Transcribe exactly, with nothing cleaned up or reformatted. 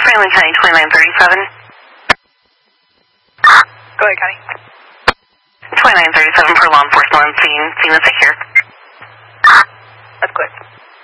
Franklin County twenty-nine thirty-seven. Go ahead, Connie. twenty-nine thirty-seven for law enforcement on scene. Scene is here. That's good.